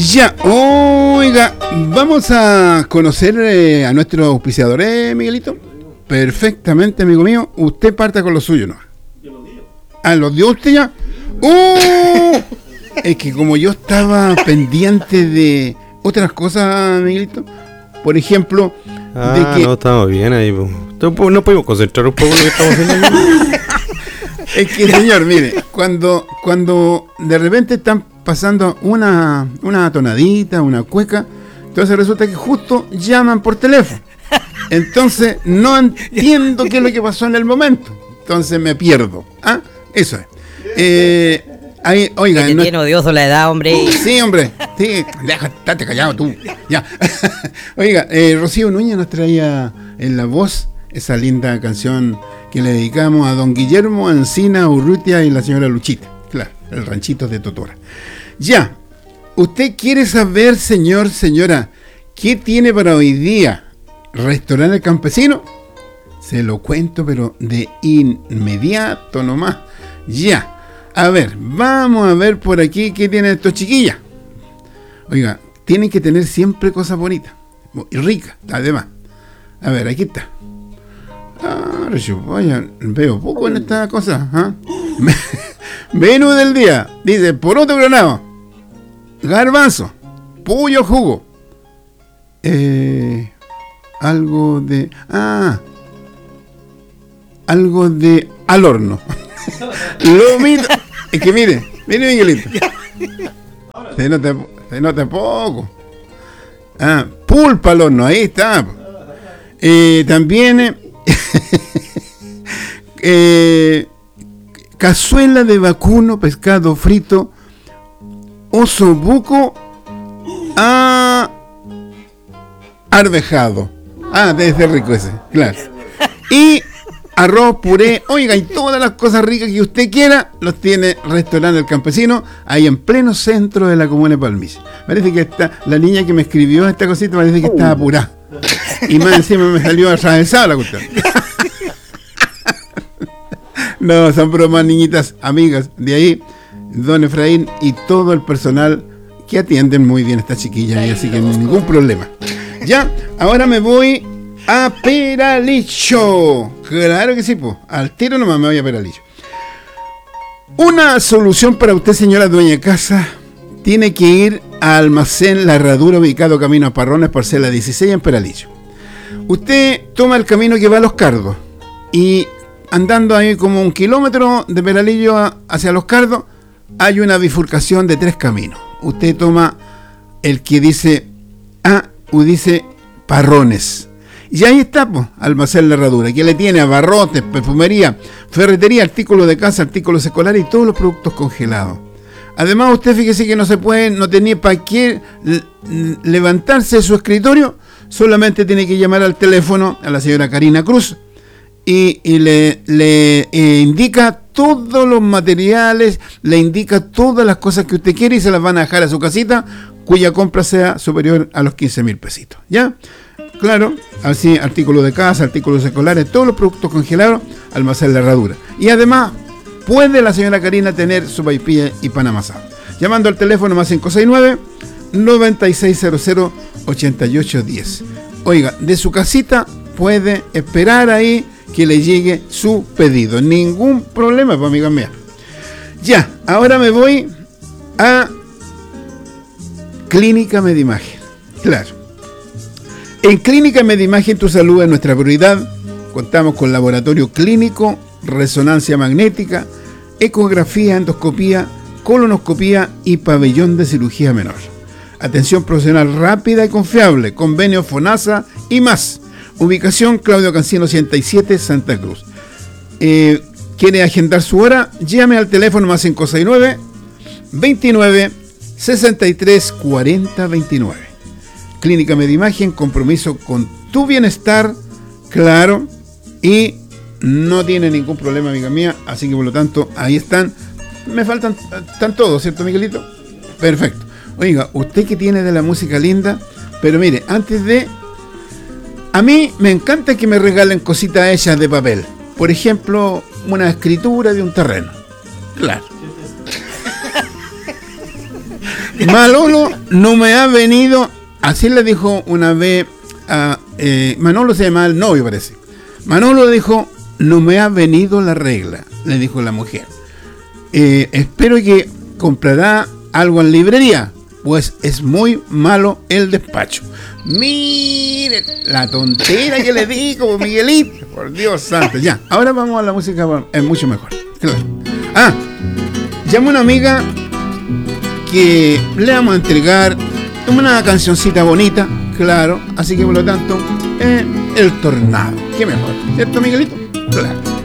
Ya, oiga, vamos a conocer a nuestros auspiciadores, Miguelito. Perfectamente, amigo mío. Usted parta con lo suyo, ¿no? ¿Ah, los dio usted ya? Es que como yo estaba pendiente de otras cosas, Miguelito, por ejemplo, de que... no, estamos bien ahí. No podemos concentrar un poco en lo que estamos haciendo. Es que, señor, mire, cuando de repente están pasando una tonadita, una cueca, entonces resulta que justo llaman por teléfono. Entonces no entiendo qué es lo que pasó en el momento. Entonces me pierdo. ¿Ah? Eso es. Ahí, oiga, que tiene odioso la edad, hombre. Sí, hombre. Sí, estate callado tú. Ya. Oiga, Rocío Núñez nos traía en la voz esa linda canción que le dedicamos a don Guillermo Encina Urrutia y la señora Luchita. Claro, el ranchito de Totora. Ya. ¿Usted quiere saber, señora, qué tiene para hoy día Restaurante El Campesino? Se lo cuento, pero de inmediato nomás. Ya. A ver, vamos a ver por aquí qué tienen estos chiquillas. Oiga, tienen que tener siempre cosas bonitas y ricas, además. A ver, aquí está. Vaya, veo poco en esta cosa. Menú del día. Dice, poroto granado, garbanzo, pollo jugo. Algo de al horno. Lomito. Es que mire Miguelito. Se nota poco. Pulpa al horno, ahí está. También cazuela de vacuno, pescado frito, oso buco arvejado. Debe ser rico ese, claro. Y arroz, puré, oiga, y todas las cosas ricas que usted quiera, los tiene Restaurante El Campesino, ahí en pleno centro de la comuna de Palmilla. Parece que la niña que me escribió esta cosita, parece que estaba apurada. Y más encima me salió atravesada la cuestión. No, son bromas, niñitas, amigas. De ahí, don Efraín y todo el personal que atienden muy bien a esta chiquilla, y así que ningún problema. Ya, ahora me voy a Peralillo. Claro que sí, pues. Al tiro nomás me voy a Peralillo. Una solución para usted, señora dueña de casa. Tiene que ir a Almacén La Herradura, ubicado camino a Parrones, parcela 16 en Peralillo. Usted toma el camino que va a Los Cardos y andando ahí como 1 kilómetro de Peralillo hacia Los Cardos, hay una bifurcación de 3 caminos. Usted toma el que dice Parrones. Y ahí está, pues, Almacén La Herradura, que le tiene abarrotes, perfumería, ferretería, artículos de casa, artículos escolares y todos los productos congelados. Además, usted fíjese que no tenía para qué levantarse de su escritorio, solamente tiene que llamar al teléfono a la señora Karina Cruz y le indica todos los materiales, le indica todas las cosas que usted quiere y se las van a dejar a su casita, cuya compra sea superior a los 15.000 pesitos. ¿Ya? Claro, así artículos de casa, artículos escolares, todos los productos congelados, Almacén La Herradura. Y además, puede la señora Karina tener su sopaipilla y pan amasado. Llamando al teléfono más 569-9600-8810. Oiga, de su casita puede esperar ahí que le llegue su pedido. Ningún problema, pues, amiga mía. Ya, ahora me voy a Clínica Medimagen. Claro. En Clínica Medimagen tu salud es nuestra prioridad. Contamos con laboratorio clínico, resonancia magnética, ecografía, endoscopía, colonoscopía y pabellón de cirugía menor. Atención profesional rápida y confiable, convenio FONASA y más. Ubicación Claudio Cancino 107, Santa Cruz. ¿Quiere agendar su hora? Llame al teléfono más 569 29 63 40 29. Clínica Medimagen, compromiso con tu bienestar, claro, y no tiene ningún problema, amiga mía, así que por lo tanto, ahí están. Me faltan, están todos, ¿cierto, Miguelito? Perfecto. Oiga, usted que tiene de la música linda, pero mire, a mí me encanta que me regalen cositas hechas de papel. Por ejemplo, una escritura de un terreno. Claro. Manolo no me ha venido, así le dijo una vez a Manolo, se llama el novio parece. Manolo le dijo, no me ha venido la regla, le dijo la mujer. Espero que comprará algo en librería, pues es muy malo el despacho. Mire la tontera que le digo, Miguelito, por Dios santo. Ya, ahora vamos a la música, es mucho mejor. Claro. Llama una amiga que le vamos a entregar una cancioncita bonita, claro, así que por lo tanto, El Tornado. ¿Qué mejor? ¿Cierto, Miguelito? Claro.